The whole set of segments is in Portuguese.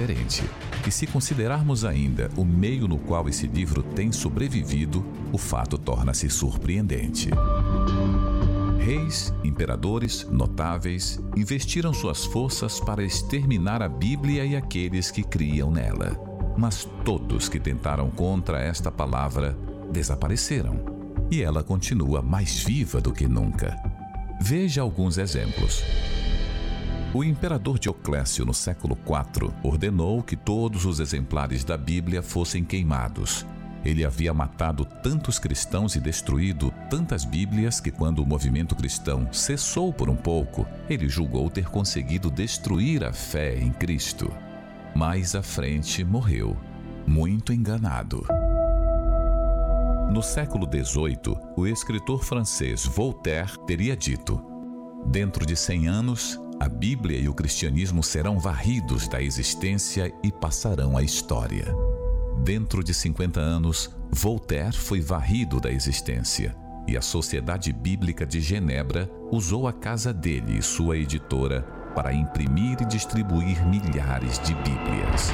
diferente. E se considerarmos ainda o meio no qual esse livro tem sobrevivido, o fato torna-se surpreendente. Reis, imperadores, notáveis, investiram suas forças para exterminar a Bíblia e aqueles que criam nela. Mas todos que tentaram contra esta palavra desapareceram. E ela continua mais viva do que nunca. Veja alguns exemplos. O imperador Dioclécio, no século IV, ordenou que todos os exemplares da Bíblia fossem queimados. Ele havia matado tantos cristãos e destruído tantas Bíblias que, quando o movimento cristão cessou por um pouco, ele julgou ter conseguido destruir a fé em Cristo. Mais à frente morreu, muito enganado. No século XVIII, o escritor francês Voltaire teria dito: dentro de 100 anos, a Bíblia e o cristianismo serão varridos da existência e passarão à história. Dentro de 50 anos, Voltaire foi varrido da existência e a Sociedade Bíblica de Genebra usou a casa dele e sua editora para imprimir e distribuir milhares de Bíblias.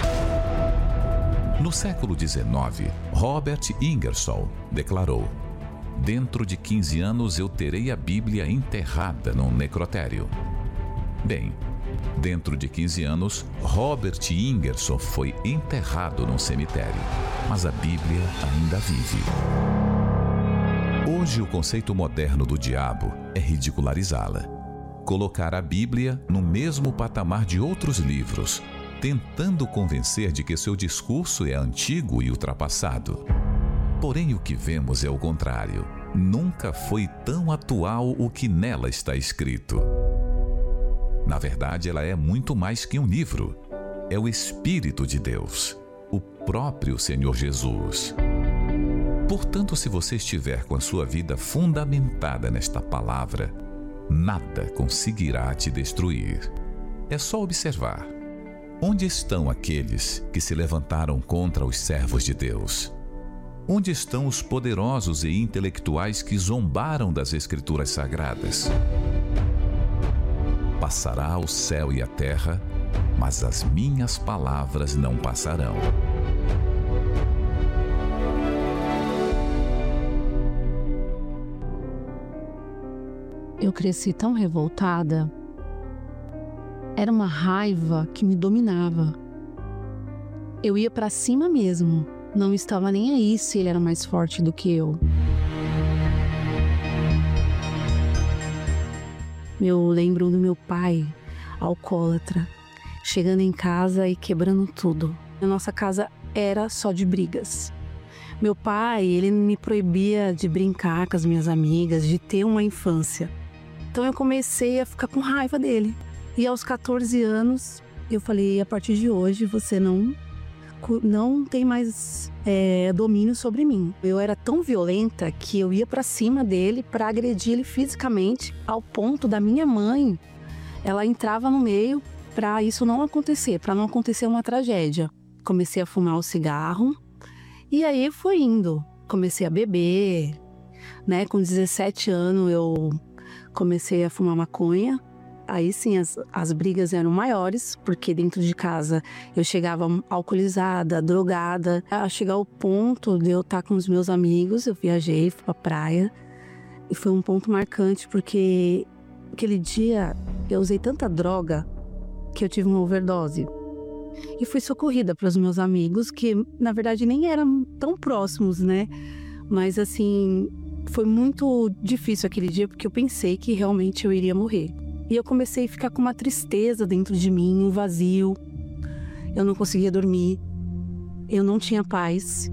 No século XIX, Robert Ingersoll declarou: dentro de 15 anos eu terei a Bíblia enterrada num necrotério. Bem, dentro de 15 anos, Robert Ingersoll foi enterrado num cemitério, mas a Bíblia ainda vive. Hoje o conceito moderno do diabo é ridicularizá-la. Colocar a Bíblia no mesmo patamar de outros livros, tentando convencer de que seu discurso é antigo e ultrapassado. Porém, o que vemos é o contrário. Nunca foi tão atual o que nela está escrito. Na verdade, ela é muito mais que um livro. É o Espírito de Deus, o próprio Senhor Jesus. Portanto, se você estiver com a sua vida fundamentada nesta palavra, nada conseguirá te destruir. É só observar. Onde estão aqueles que se levantaram contra os servos de Deus? Onde estão os poderosos e intelectuais que zombaram das Escrituras Sagradas? Passará o céu e a terra, mas as minhas palavras não passarão. Eu cresci tão revoltada. Era uma raiva que me dominava. Eu ia pra cima mesmo. Não estava nem aí se ele era mais forte do que eu. Eu lembro do meu pai, alcoólatra, chegando em casa e quebrando tudo. A nossa casa era só de brigas. Meu pai, ele me proibia de brincar com as minhas amigas, de ter uma infância. Então eu comecei a ficar com raiva dele. E aos 14 anos, eu falei: a partir de hoje você não tem mais domínio sobre mim. Eu era tão violenta que eu ia pra cima dele para agredir ele fisicamente, ao ponto da minha mãe, ela entrava no meio para isso não acontecer, para não acontecer uma tragédia. Comecei a fumar o cigarro e aí foi indo. Comecei a beber, né? Com 17 anos eu comecei a fumar maconha. Aí sim as brigas eram maiores, porque dentro de casa eu chegava alcoolizada, drogada. A chegar ao ponto de eu estar com os meus amigos, eu viajei, fui pra praia. E foi um ponto marcante, porque aquele dia eu usei tanta droga que eu tive uma overdose. E fui socorrida pelos meus amigos, que na verdade nem eram tão próximos, né? Mas assim, foi muito difícil aquele dia, porque eu pensei que realmente eu iria morrer. E eu comecei a ficar com uma tristeza dentro de mim, um vazio. Eu não conseguia dormir. Eu não tinha paz.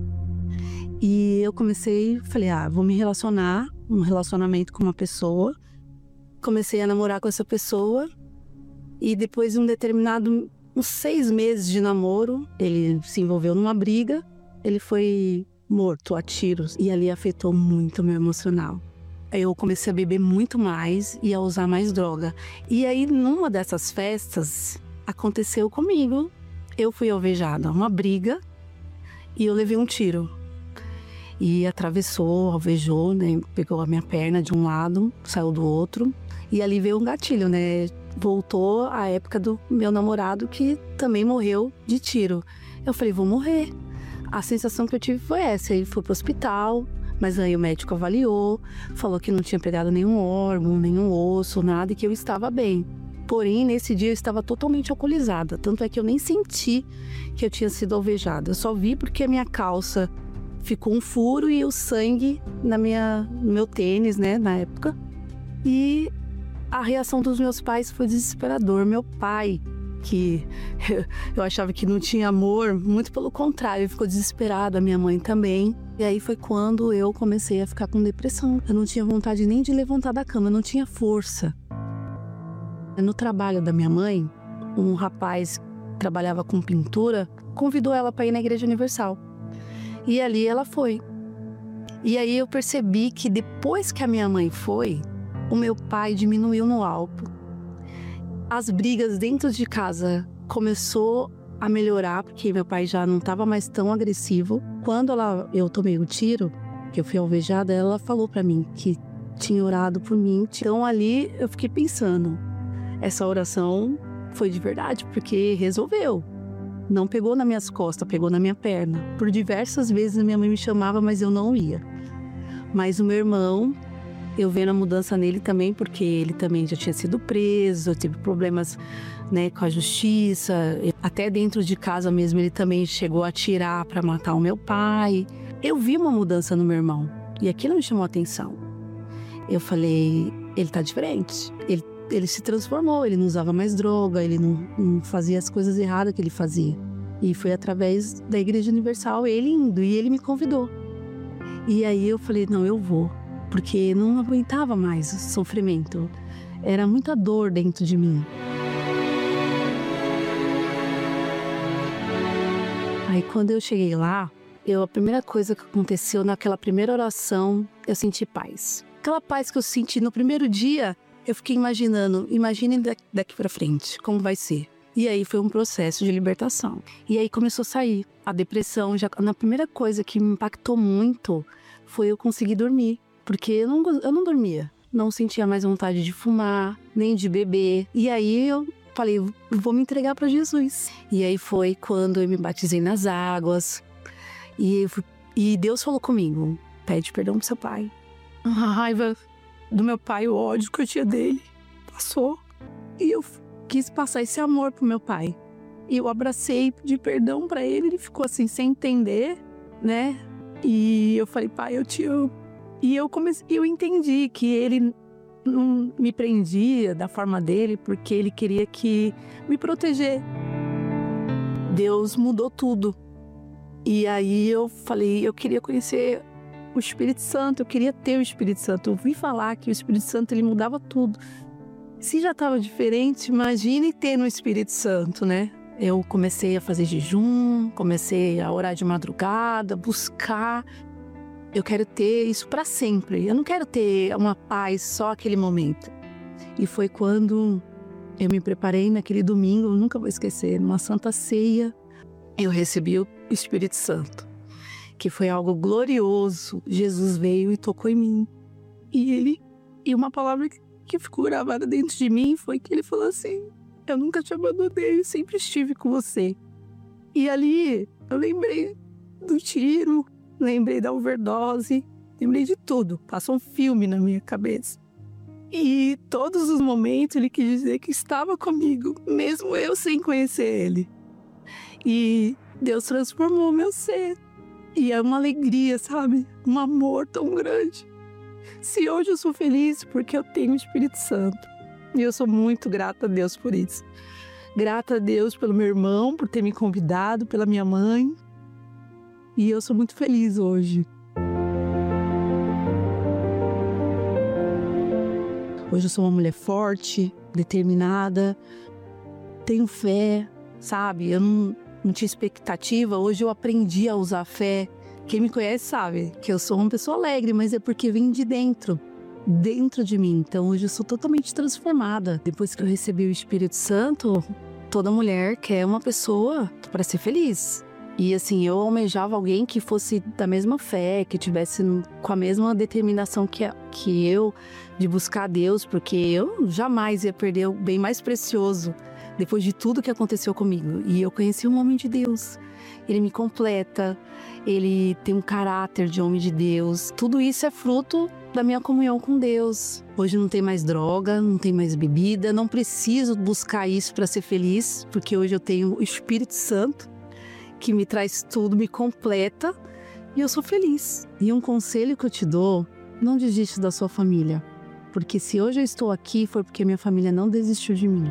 E eu falei, vou me relacionar, um relacionamento com uma pessoa. Comecei a namorar com essa pessoa. E depois de uns 6 meses de namoro, ele se envolveu numa briga. Ele foi morto a tiros. E ali afetou muito o meu emocional. Eu comecei a beber muito mais e a usar mais droga. E aí, numa dessas festas, aconteceu comigo. Eu fui alvejada, uma briga, e eu levei um tiro. E atravessou, alvejou, né? Pegou a minha perna de um lado, saiu do outro. E ali veio um gatilho, né? voltou a época do meu namorado que também morreu de tiro. Eu falei, vou morrer. A sensação que eu tive foi essa. Ele foi pro hospital, mas aí o médico avaliou, falou que não tinha pegado nenhum órgão, nenhum osso, nada, e que eu estava bem. Porém, nesse dia eu estava totalmente alcoolizada. Tanto é que eu nem senti que eu tinha sido alvejada. Eu só vi porque a minha calça ficou um furo e o sangue no meu tênis, né, na época. E a reação dos meus pais foi desesperador. Meu pai, que eu achava que não tinha amor, muito pelo contrário, ele ficou desesperado, a minha mãe também. E aí foi quando eu comecei a ficar com depressão. Eu não tinha vontade nem de levantar da cama, eu não tinha força. No trabalho da minha mãe, um rapaz que trabalhava com pintura convidou ela para ir na Igreja Universal. E ali ela foi. E aí eu percebi que depois que a minha mãe foi, o meu pai diminuiu no álcool. As brigas dentro de casa começou a melhorar, porque meu pai já não estava mais tão agressivo. Quando eu tomei o tiro, que eu fui alvejada, ela falou para mim que tinha orado por mim. Então ali eu fiquei pensando, essa oração foi de verdade, porque resolveu. Não pegou nas minhas costas, pegou na minha perna. Por diversas vezes a minha mãe me chamava, mas eu não ia. Mas o meu irmão, eu vendo a mudança nele também, porque ele também já tinha sido preso, teve problemas, né, com a justiça. Até dentro de casa mesmo ele também chegou a atirar para matar o meu pai. Eu vi uma mudança no meu irmão e aquilo me chamou a atenção. Eu falei, ele tá diferente. Ele se transformou, ele não usava mais droga, ele não fazia as coisas erradas que ele fazia. E foi através da Igreja Universal, ele indo, e ele me convidou. E aí eu falei, não, eu vou. Porque não aguentava mais o sofrimento. Era muita dor dentro de mim. Aí quando eu cheguei lá, a primeira coisa que aconteceu naquela primeira oração, eu senti paz. Aquela paz que eu senti no primeiro dia, eu fiquei imaginem daqui pra frente, como vai ser. E aí foi um processo de libertação. E aí começou a sair a depressão. Na primeira coisa que me impactou muito foi eu conseguir dormir. Porque eu não dormia. Não sentia mais vontade de fumar, nem de beber. E aí eu falei, vou me entregar para Jesus. E aí foi quando eu me batizei nas águas. E Deus falou comigo, pede perdão pro seu pai. A raiva do meu pai, o ódio que eu tinha dele, passou. E eu quis passar esse amor pro meu pai. E eu abracei, pedi perdão para ele. Ele ficou assim, sem entender, né? E eu falei, pai, eu te amo. E eu entendi que ele não me prendia da forma dele porque ele queria me proteger. Deus mudou tudo. E aí eu falei, eu queria conhecer o Espírito Santo, eu queria ter o Espírito Santo. Eu ouvi falar que o Espírito Santo ele mudava tudo. Se já estava diferente, imagine ter no Espírito Santo, né? Eu comecei a fazer jejum, comecei a orar de madrugada, buscar. Eu quero ter isso para sempre. Eu não quero ter uma paz só aquele momento. E foi quando eu me preparei naquele domingo, eu nunca vou esquecer, numa Santa Ceia, eu recebi o Espírito Santo, que foi algo glorioso. Jesus veio e tocou em mim. E uma palavra que ficou gravada dentro de mim foi que ele falou assim, eu nunca te abandonei, eu sempre estive com você. E ali eu lembrei do tiro, lembrei da overdose, lembrei de tudo. Passou um filme na minha cabeça. E todos os momentos ele quis dizer que estava comigo, mesmo eu sem conhecer ele. E Deus transformou meu ser. E é uma alegria, sabe? Um amor tão grande. Se hoje eu sou feliz, porque eu tenho o Espírito Santo. E eu sou muito grata a Deus por isso. Grata a Deus pelo meu irmão, por ter me convidado, pela minha mãe. E eu sou muito feliz hoje. Hoje eu sou uma mulher forte, determinada, tenho fé, sabe? Eu não tinha expectativa, hoje eu aprendi a usar a fé. Quem me conhece sabe que eu sou uma pessoa alegre, mas é porque vem de dentro de mim. Então hoje eu sou totalmente transformada. Depois que eu recebi o Espírito Santo, toda mulher quer uma pessoa para ser feliz. E assim, eu almejava alguém que fosse da mesma fé, que tivesse com a mesma determinação que eu de buscar Deus, porque eu jamais ia perder o bem mais precioso depois de tudo que aconteceu comigo. E eu conheci um homem de Deus. Ele me completa, ele tem um caráter de homem de Deus. Tudo isso é fruto da minha comunhão com Deus. Hoje não tem mais droga, não tem mais bebida, não preciso buscar isso para ser feliz, porque hoje eu tenho o Espírito Santo, que me traz tudo, me completa, e eu sou feliz. E um conselho que eu te dou, não desiste da sua família, porque se hoje eu estou aqui foi porque minha família não desistiu de mim.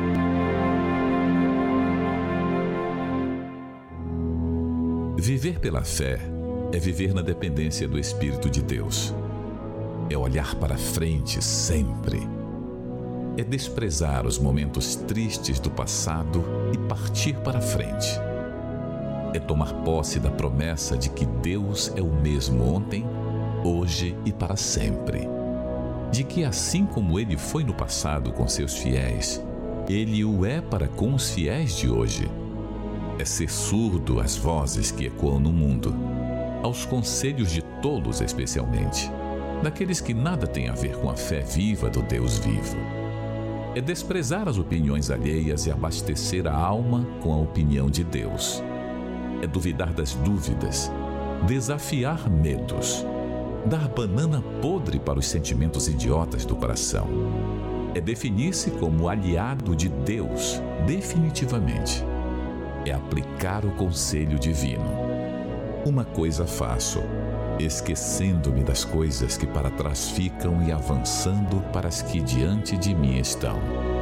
Viver pela fé é viver na dependência do Espírito de Deus. É olhar para frente sempre. É desprezar os momentos tristes do passado e partir para frente. É tomar posse da promessa de que Deus é o mesmo ontem, hoje e para sempre. De que assim como Ele foi no passado com seus fiéis, Ele o é para com os fiéis de hoje. É ser surdo às vozes que ecoam no mundo, aos conselhos de tolos especialmente, daqueles que nada têm a ver com a fé viva do Deus vivo. É desprezar as opiniões alheias e abastecer a alma com a opinião de Deus. É duvidar das dúvidas, desafiar medos, dar banana podre para os sentimentos idiotas do coração. É definir-se como aliado de Deus, definitivamente. É aplicar o conselho divino. Uma coisa faço, esquecendo-me das coisas que para trás ficam e avançando para as que diante de mim estão.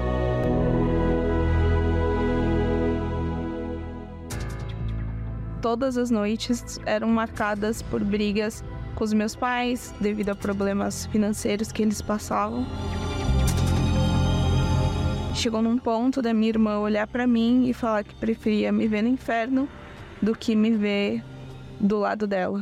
Todas as noites eram marcadas por brigas com os meus pais, devido a problemas financeiros que eles passavam. Chegou num ponto da minha irmã olhar pra mim e falar que preferia me ver no inferno do que me ver do lado dela.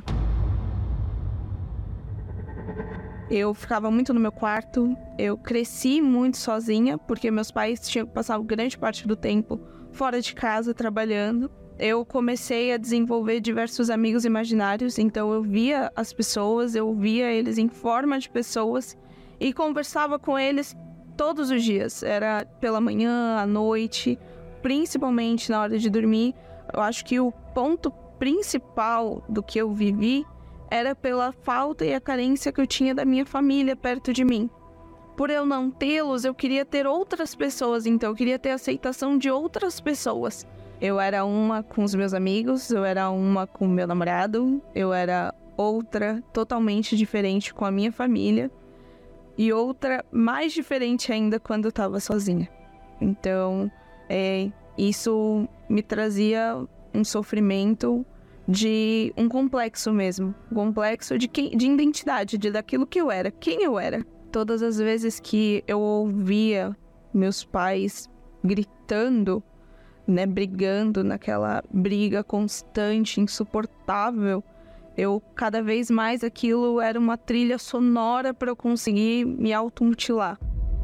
Eu ficava muito no meu quarto, eu cresci muito sozinha, porque meus pais tinham que passar grande parte do tempo fora de casa trabalhando. Eu comecei a desenvolver diversos amigos imaginários, então eu via as pessoas, eu via eles em forma de pessoas e conversava com eles todos os dias. Era pela manhã, à noite, principalmente na hora de dormir. Eu acho que o ponto principal do que eu vivi era pela falta e a carência que eu tinha da minha família perto de mim. Por eu não tê-los, eu queria ter outras pessoas, então eu queria ter a aceitação de outras pessoas. Eu era uma com os meus amigos, eu era uma com o meu namorado, eu era outra totalmente diferente com a minha família e outra mais diferente ainda quando eu estava sozinha. Então, isso me trazia um sofrimento de um complexo mesmo, um complexo de identidade, daquilo que eu era, quem eu era. Todas as vezes que eu ouvia meus pais gritando, brigando naquela briga constante, insuportável, cada vez mais aquilo era uma trilha sonora para eu conseguir me automutilar.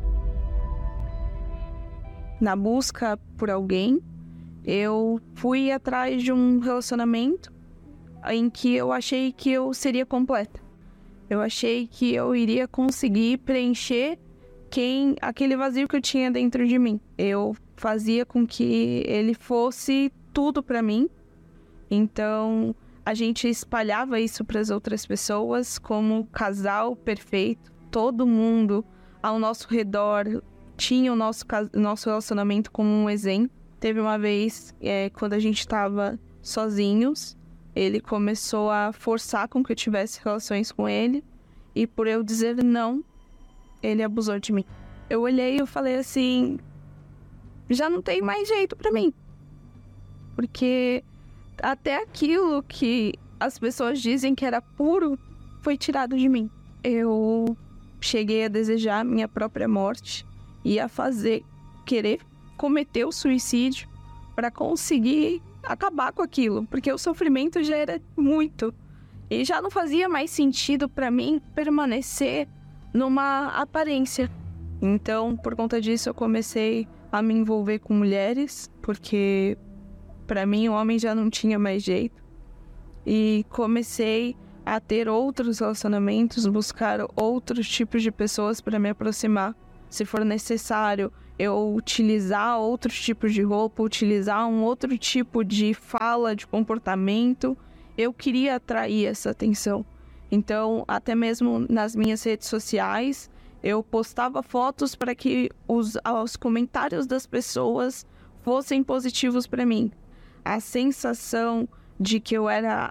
Na busca por alguém, eu fui atrás de um relacionamento em que eu achei que eu seria completa. Eu achei que eu iria conseguir preencher aquele vazio que eu tinha dentro de mim. Eu fazia com que ele fosse tudo para mim. Então, a gente espalhava isso para as outras pessoas como casal perfeito. Todo mundo ao nosso redor tinha o nosso relacionamento como um exemplo. Teve uma vez, quando a gente estava sozinhos, ele começou a forçar com que eu tivesse relações com ele. E por eu dizer não, ele abusou de mim. Eu olhei e eu falei assim, já não tem mais jeito pra mim. Porque até aquilo que as pessoas dizem que era puro, foi tirado de mim. Eu cheguei a desejar minha própria morte e a querer cometer o suicídio para conseguir acabar com aquilo. Porque o sofrimento já era muito. E já não fazia mais sentido para mim permanecer numa aparência. Então, por conta disso, eu comecei a me envolver com mulheres, porque Para mim, o homem já não tinha mais jeito. E comecei a ter outros relacionamentos, buscar outros tipos de pessoas para me aproximar. Se for necessário, eu utilizar outros tipos de roupa, utilizar um outro tipo de fala, de comportamento. Eu queria atrair essa atenção. Então, até mesmo nas minhas redes sociais, eu postava fotos para que os comentários das pessoas fossem positivos para mim. A sensação de que eu era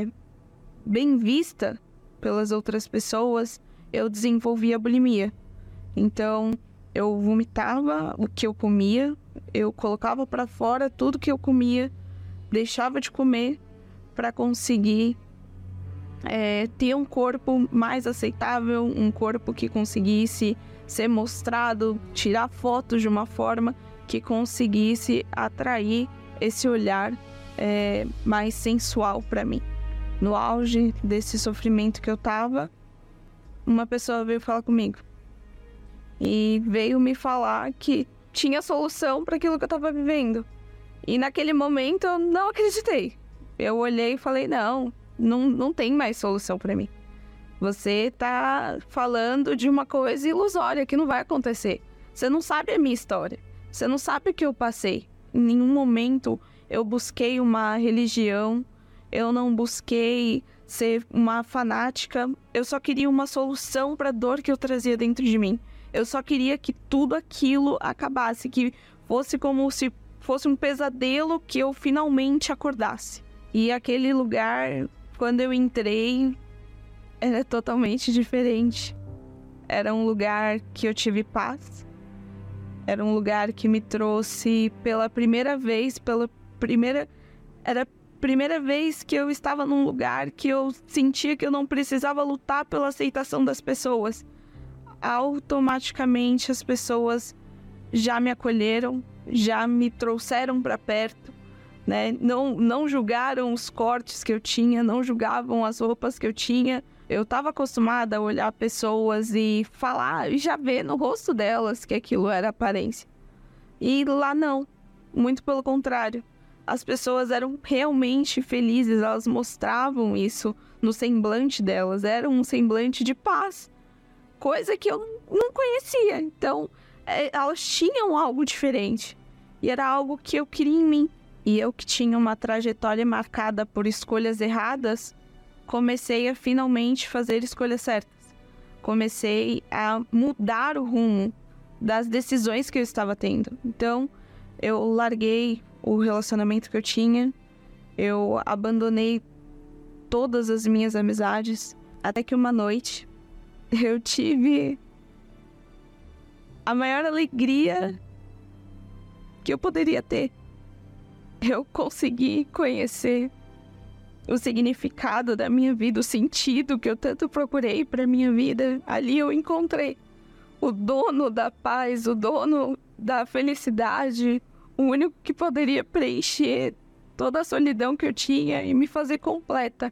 bem vista pelas outras pessoas, eu desenvolvia bulimia. Então, eu vomitava o que eu comia, eu colocava para fora tudo que eu comia, deixava de comer para conseguir ter um corpo mais aceitável, um corpo que conseguisse ser mostrado, tirar fotos de uma forma que conseguisse atrair esse olhar mais sensual para mim. No auge desse sofrimento que eu tava, uma pessoa veio falar comigo e veio me falar que tinha solução para aquilo que eu tava vivendo. E naquele momento eu não acreditei. Eu olhei e falei, não tem mais solução para mim. Você tá falando de uma coisa ilusória que não vai acontecer. Você não sabe a minha história. Você não sabe o que eu passei. Em nenhum momento eu busquei uma religião. Eu não busquei ser uma fanática. Eu só queria uma solução para a dor que eu trazia dentro de mim. Eu só queria que tudo aquilo acabasse, que fosse como se fosse um pesadelo, que eu finalmente acordasse. E aquele lugar, quando eu entrei, era totalmente diferente. Era um lugar que eu tive paz. Era um lugar que me trouxe pela primeira vez, era a primeira vez que eu estava num lugar que eu sentia que eu não precisava lutar pela aceitação das pessoas. Automaticamente as pessoas já me acolheram, já me trouxeram para perto, né? Não julgaram os cortes que eu tinha, não julgavam as roupas que eu tinha. Eu estava acostumada a olhar pessoas e falar e já ver no rosto delas que aquilo era aparência. E lá não, muito pelo contrário. As pessoas eram realmente felizes, elas mostravam isso no semblante delas, era um semblante de paz, coisa que eu não conhecia. Então, elas tinham algo diferente e era algo que eu queria em mim. E eu que tinha uma trajetória marcada por escolhas erradas, comecei a finalmente fazer escolhas certas. Comecei a mudar o rumo das decisões que eu estava tendo. Então, eu larguei o relacionamento que eu tinha, eu abandonei todas as minhas amizades, até que uma noite eu tive a maior alegria que eu poderia ter. Eu consegui conhecer o significado da minha vida, o sentido que eu tanto procurei para minha vida. Ali eu encontrei o dono da paz, o dono da felicidade, o único que poderia preencher toda a solidão que eu tinha e me fazer completa.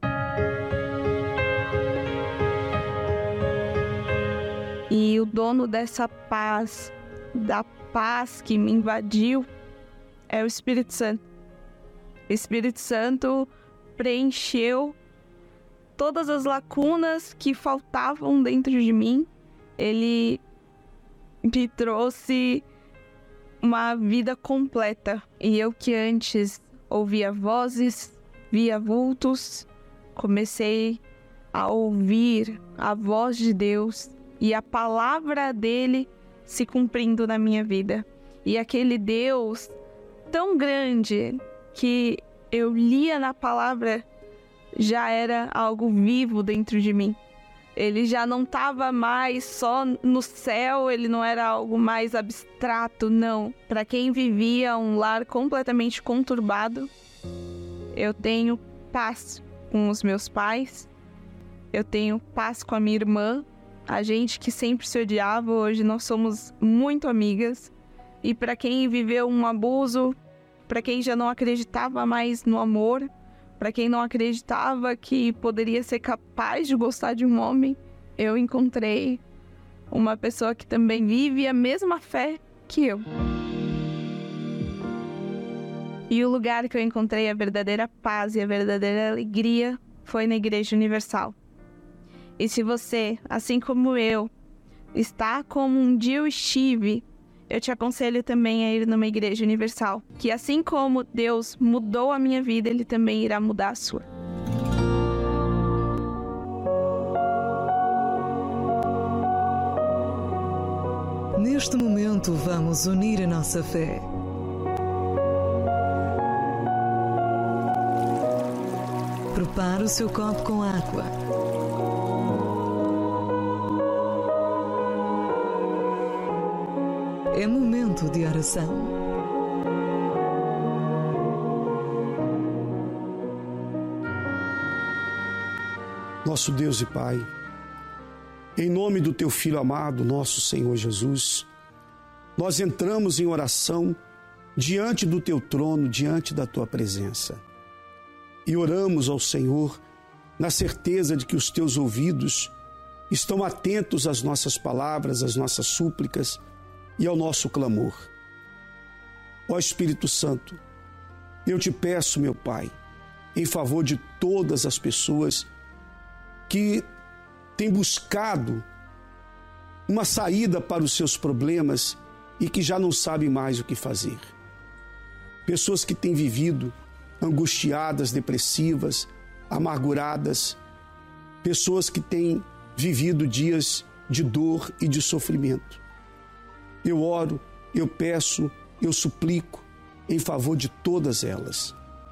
E o dono dessa paz, da paz que me invadiu, é o Espírito Santo. O Espírito Santo preencheu todas as lacunas que faltavam dentro de mim. Ele me trouxe uma vida completa. E eu que antes ouvia vozes, via vultos, comecei a ouvir a voz de Deus e a palavra dele se cumprindo na minha vida. E aquele Deus tão grande que eu lia na palavra já era algo vivo dentro de mim. Ele já não estava mais só no céu, ele não era algo mais abstrato, não. Para quem vivia um lar completamente conturbado, eu tenho paz com os meus pais, eu tenho paz com a minha irmã, a gente que sempre se odiava, hoje nós somos muito amigas. E para quem viveu um abuso, para quem já não acreditava mais no amor, para quem não acreditava que poderia ser capaz de gostar de um homem, eu encontrei uma pessoa que também vive a mesma fé que eu. E o lugar que eu encontrei a verdadeira paz e a verdadeira alegria foi na Igreja Universal. E se você, assim como eu, está como um dia eu estive, eu te aconselho também a ir numa Igreja Universal, que assim como Deus mudou a minha vida, Ele também irá mudar a sua. Neste momento, vamos unir a nossa fé. Prepare o seu copo com água. É momento de oração. Nosso Deus e Pai, em nome do Teu Filho amado, nosso Senhor Jesus, nós entramos em oração diante do Teu trono, diante da Tua presença. E oramos ao Senhor na certeza de que os Teus ouvidos estão atentos às nossas palavras, às nossas súplicas e ao nosso clamor. Ó Espírito Santo, eu te peço, meu Pai, em favor de todas as pessoas que têm buscado uma saída para os seus problemas e que já não sabem mais o que fazer. Pessoas que têm vivido angustiadas, depressivas, amarguradas, pessoas que têm vivido dias de dor e de sofrimento. Eu oro, eu peço, eu suplico em favor de todas elas.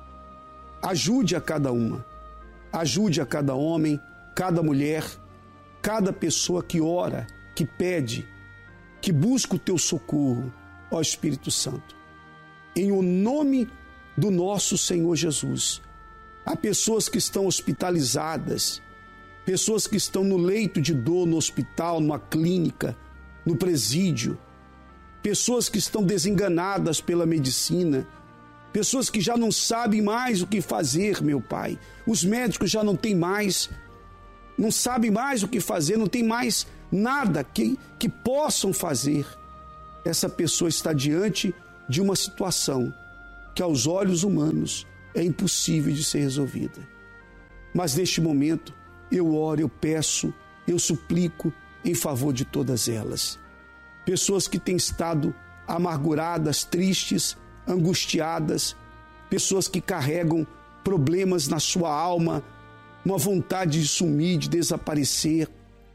Ajude a cada uma, ajude a cada homem, cada mulher, cada pessoa que ora, que pede, que busca o teu socorro, ó Espírito Santo. Em o nome do nosso Senhor Jesus, há pessoas que estão hospitalizadas, pessoas que estão no leito de dor, no hospital, numa clínica, no presídio, pessoas que estão desenganadas pela medicina, pessoas que já não sabem mais o que fazer, meu Pai. Os médicos já não têm mais, não sabem mais o que fazer, não tem mais nada que possam fazer. Essa pessoa está diante de uma situação que aos olhos humanos é impossível de ser resolvida. Mas neste momento eu oro, eu peço, eu suplico em favor de todas elas. Pessoas que têm estado amarguradas, tristes, angustiadas, pessoas que carregam problemas na sua alma, uma vontade de sumir, de desaparecer.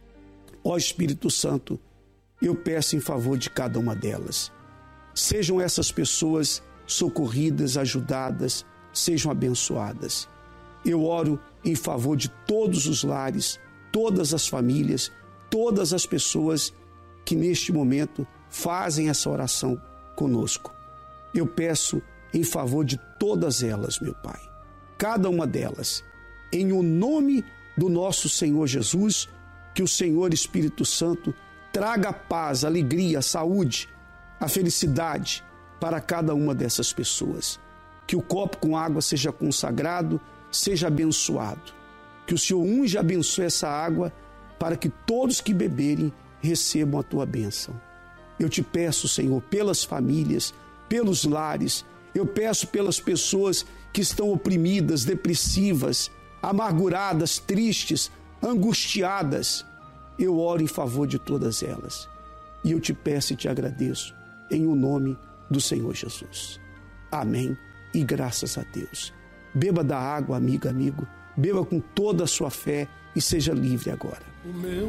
Ó Espírito Santo, eu peço em favor de cada uma delas. Sejam essas pessoas socorridas, ajudadas, sejam abençoadas. Eu oro em favor de todos os lares, todas as famílias, todas as pessoas que neste momento fazem essa oração conosco. Eu peço em favor de todas elas, meu Pai, cada uma delas, em o nome do nosso Senhor Jesus, que o Senhor Espírito Santo traga a paz, a alegria, a saúde, a felicidade para cada uma dessas pessoas. Que o copo com água seja consagrado, seja abençoado. Que o Senhor unja e abençoe essa água para que todos que beberem recebam a tua bênção. Eu te peço, Senhor, pelas famílias, pelos lares, eu peço pelas pessoas que estão oprimidas, depressivas, amarguradas, tristes, angustiadas. Eu oro em favor de todas elas. E eu te peço e te agradeço em o nome do Senhor Jesus. Amém e graças a Deus. Beba da água, amiga, amigo. Beba com toda a sua fé e seja livre agora.